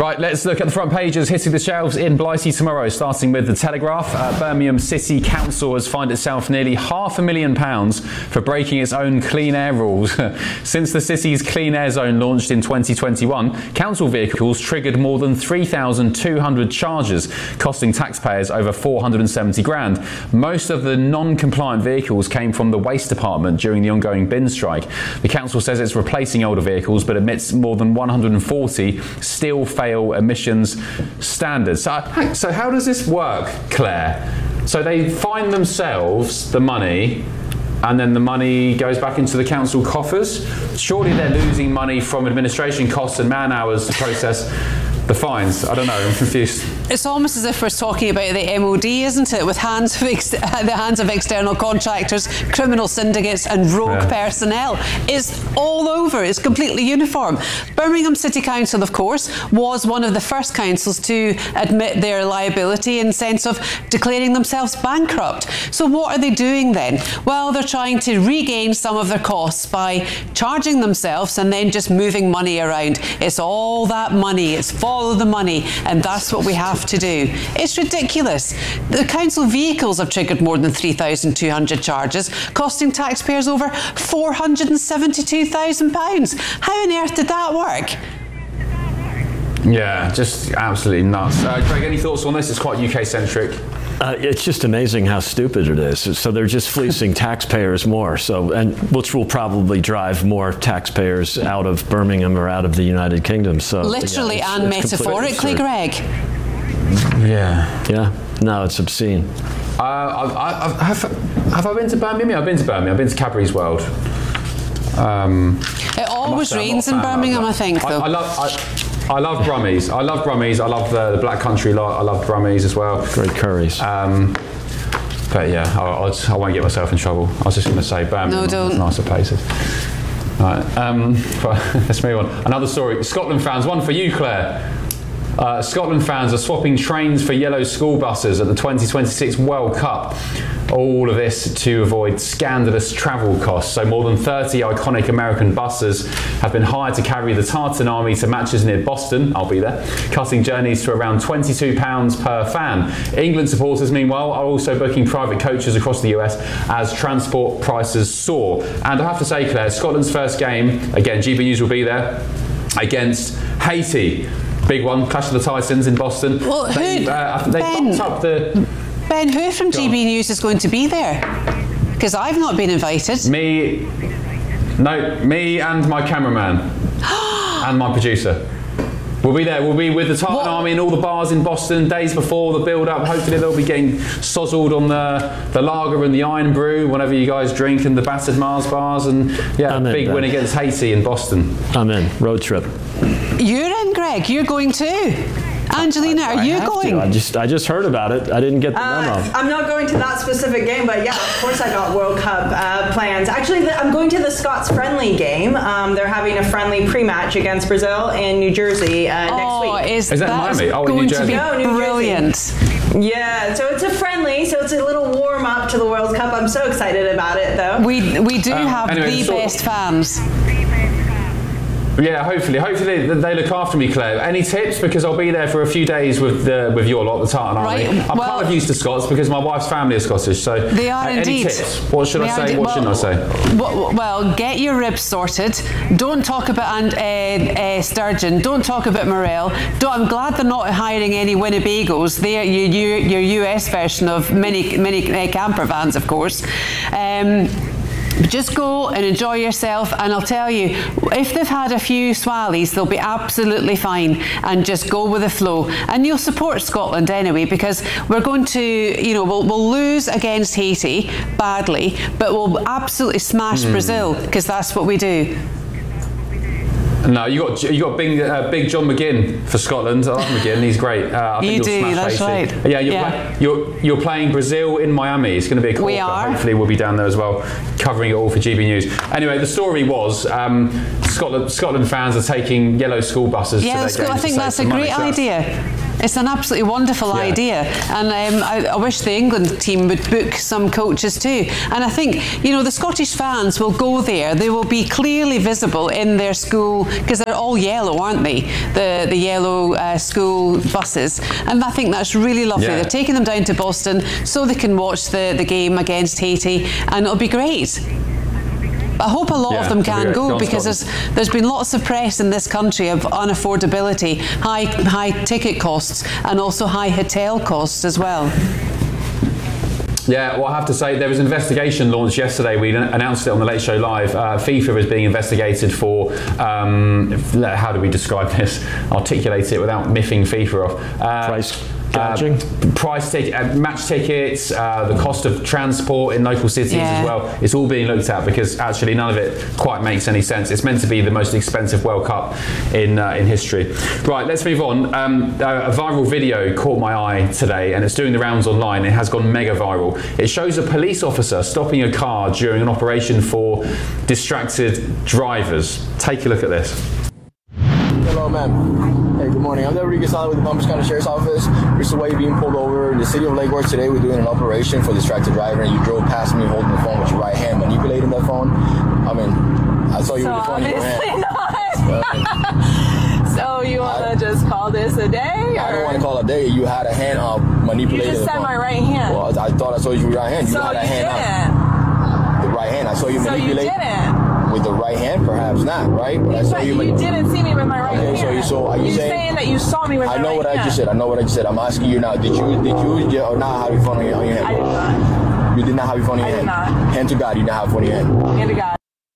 Right, let's look at the front pages hitting the shelves in Blighty tomorrow, starting with the Telegraph. Birmingham City Council has fined itself nearly £500,000 for breaking its own clean air rules. Since the city's clean air zone launched in 2021, council vehicles triggered more than 3,200 charges, costing taxpayers over 470 grand. Most of the non-compliant vehicles came from the waste department during the ongoing bin strike. The council says it's replacing older vehicles, but admits more than 140 still fail emissions standards. So how does this work, Claire? So they fine themselves the money, and then the money goes back into the council coffers? Surely they're losing money from administration costs and man hours to process the fines. I don't know, I'm confused. It's almost as if we're talking about the MOD, isn't it? With the hands of external contractors, criminal syndicates and rogue personnel. It's all over. It's completely uniform. Birmingham City Council, of course, was one of the first councils to admit their liability in the sense of declaring themselves bankrupt. So what are they doing then? Well, they're trying to regain some of their costs by charging themselves and then just moving money around. It's all that money. It's follow the money, and that's what we have to do. It's ridiculous. The council vehicles have triggered more than 3,200 charges, costing taxpayers over £472,000. How on earth did that work? Yeah, just absolutely nuts. Craig, any thoughts on this? It's quite UK-centric. It's just amazing how stupid it is. So they're just fleecing taxpayers more. And which will probably drive more taxpayers out of Birmingham or out of the United Kingdom. So literally and metaphorically, Greg. Yeah. Yeah. No, it's obscene. Have I been to Birmingham? Yeah, I've been to Birmingham. I've been to Cadbury's World. It always rains in Birmingham, I think, though. I love Brummies. I love the Black Country lot. I love Brummies as well. Great curries. But yeah, I won't get myself in trouble. I was just going to say Birmingham. No, don't. Nicer places. Right, but let's move on. Another story. Scotland fans, one for you, Claire. Scotland fans are swapping trains for yellow school buses at the 2026 World Cup. All of this to avoid scandalous travel costs. So more than 30 iconic American buses have been hired to carry the Tartan Army to matches near Boston, I'll be there, cutting journeys to around £22 per fan. England supporters, meanwhile, are also booking private coaches across the US as transport prices soar. And I have to say, Claire, Scotland's first game, again, GB News will be there, against Haiti. Big one, Clash of the Titans in Boston. Well, they bumped up the... Ben, who from GB News is going to be there? Because I've not been invited. Me and my cameraman and my producer. We'll be there. We'll be with the Tartan Army in all the bars in Boston days before the build-up. Hopefully they'll be getting sozzled on the lager and the iron brew, whatever you guys drink, and the battered Mars bars. And yeah, big win against Haiti in Boston. I'm in. Road trip. You're in, Greg. You're going too. Angelina, are you going? I just heard about it. I didn't get the memo. I'm not going to that specific game, but yeah, of course I got World Cup plans. Actually, I'm going to the Scots friendly game. They're having a friendly pre-match against Brazil in New Jersey next week. Is that Miami? Oh, in New Jersey. New Brilliant. Jersey. Yeah, so it's a friendly, so it's a little warm up to the World Cup. I'm so excited about it, though. We do have the best fans. Yeah, hopefully they look after me, Claire. Any tips? Because I'll be there for a few days with your lot, the Tartan Army. I'm kind of used to Scots because my wife's family is Scottish. So they are indeed. Any tips? What should I say? What shouldn't I say? Well, get your ribs sorted. Don't talk about sturgeon. Don't talk about morel. I'm glad they're not hiring any Winnebagos. They're your US version of mini camper vans, of course. Just go and enjoy yourself, and I'll tell you, if they've had a few swallies, they'll be absolutely fine, and just go with the flow. And you'll support Scotland anyway, because we're going to, we'll lose against Haiti badly, but we'll absolutely smash Brazil, because that's what we do. No, you got big John McGinn for Scotland. I like McGinn; he's great. I think you do, that's right. Yeah, you're playing Brazil in Miami. It's going to be a corker. We are. Hopefully, we'll be down there as well, covering it all for GB News. Anyway, the story was Scotland fans are taking yellow school buses. Yeah, to their games I think that's a great idea. It's an absolutely wonderful idea, and I wish the England team would book some coaches too. And I think, you know, the Scottish fans will go there. They will be clearly visible in their school, because they're all yellow, aren't they? The yellow school buses. And I think that's really lovely. Yeah. They're taking them down to Boston so they can watch the game against Haiti, and it'll be great. I hope a lot of them can go, because there's been lots of press in this country of unaffordability, high ticket costs, and also high hotel costs as well. Yeah, well, I have to say, there was an investigation launched yesterday. We announced it on the Late Show Live. FIFA is being investigated for, how do we describe this? Articulate it without miffing FIFA off. Price gouging? Match tickets, the cost of transport in local cities as well. It's all being looked at, because actually none of it quite makes any sense. It's meant to be the most expensive World Cup in history. Right, let's move on. A viral video caught my eye today, and it's doing the rounds online. It has gone mega viral. It shows a police officer stopping a car during an operation for distracted drivers. Take a look at this. Hello, ma'am. Hey, good morning. I'm Deputy Gasala with the Palm Beach County Sheriff's Office. Recently being pulled over in the city of Lake Worth today. We're doing an operation for distracted driver, and you drove past me holding the phone with your right hand, manipulating that phone. I mean, I saw you with the phone in your hand. Not. So you want to just call this a day? Or? I don't want to call it a day. You had a hand manipulating You just said my right hand. Well, I thought I saw you with your right hand. You so had a you hand didn't. The right hand. I saw you manipulate. So you didn't. With the right hand, perhaps not, right? But I saw you. You didn't see me with my right hand. So are you saying that you saw me with my right hand? I know what I just said. I know what I just said. I'm asking you now. Did you or not have your phone on your hand? I did not. You did not have your phone in your hand? I did not. Hand to God, you did not have your phone in your hand. Hand to God.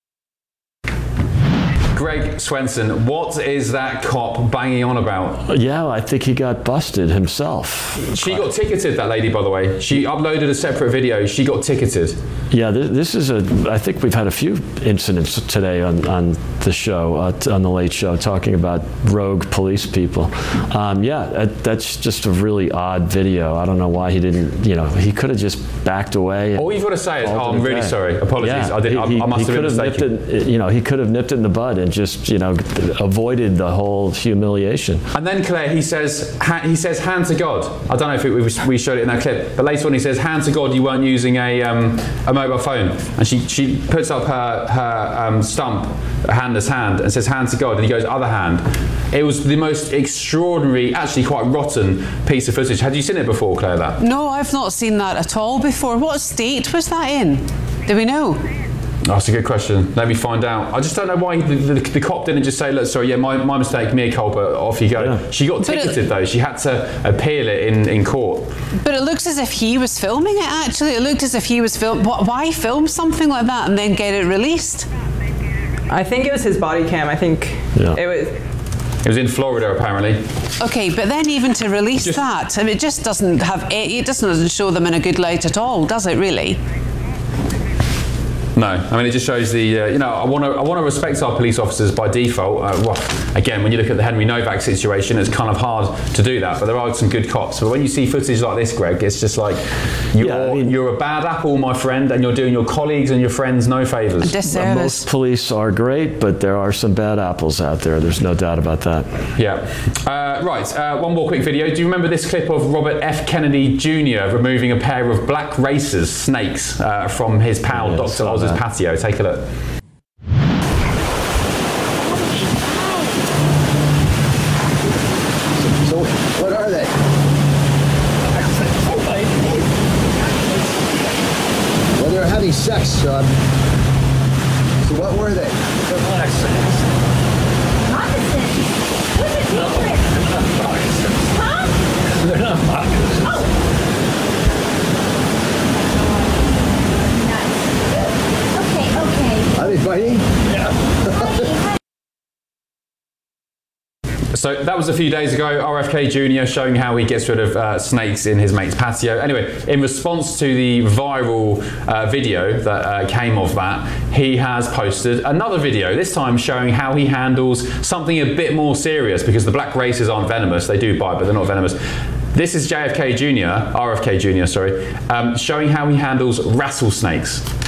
Greg Swenson, what is that cop banging on about? Yeah, I think he got busted himself. She got ticketed, that lady, by the way. She uploaded a separate video. She got ticketed. Yeah, this is I think we've had a few incidents today on the show, on the Late Show, talking about rogue police people. That's just a really odd video. I don't know why he didn't, he could have just backed away. All you've got to say is, I'm really sorry. Apologies. Yeah, I must have been mistaken. He could have nipped it in the bud and just, avoided the whole humiliation. And then, Claire, he says, hand to God. I don't know if we showed it in that clip, but later on he says, hand to God, you weren't using a mobile phone. And she puts up her stump, a handless hand, and says, hand to God, and he goes, other hand. It was the most extraordinary, actually quite rotten piece of footage. Had you seen it before, Claire, that? No, I've not seen that at all before. What state was that in? Do we know? That's a good question. Let me find out. I just don't know why the cop didn't just say, look, sorry, yeah, my mistake, mea culpa, off you go. Yeah. She got ticketed, though. She had to appeal it in court. But it looks as if he was filming it, actually. It looked as if he was why film something like that and then get it released? I think it was his body cam. I think it was in Florida, apparently. Okay, but then even to release that, I mean, it just doesn't show them in a good light at all, does it, really? No, I mean, it just shows the, I want to respect our police officers by default. Again, when you look at the Henry Novak situation, it's kind of hard to do that, but there are some good cops. But when you see footage like this, Greg, it's just like, you're a bad apple, my friend, and you're doing your colleagues and your friends no favours. Most police are great, but there are some bad apples out there. There's no doubt about that. Yeah. One more quick video. Do you remember this clip of Robert F. Kennedy Jr. removing a pair of black racers, snakes, from his pal, Dr. Oz's patio? Take a look. So, what are they? Well, they're having sex, so what were they? They're moccasins. Moccasins? What's the difference? They're not moccasins. Huh? They're not moccasins. Oh. Okay. Are they fighting? Yeah. So that was a few days ago, RFK Jr. showing how he gets rid of snakes in his mate's patio. Anyway, in response to the viral video that came of that, he has posted another video, this time showing how he handles something a bit more serious, because the black racers aren't venomous. They do bite, but they're not venomous. This is RFK Jr., showing how he handles rattlesnakes.